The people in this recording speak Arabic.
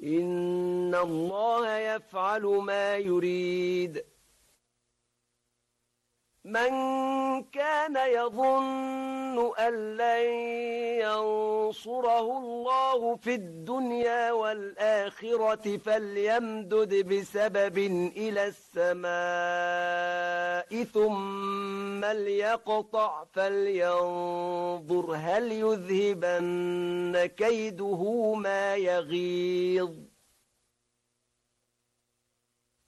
إن الله يفعل ما يريد. من كان يظن أن لن ينصره الله في الدنيا والآخرة فليمدد بسبب إلى السماء ثم ليقطع فلينظر هل يذهبن كيده ما يغيظ.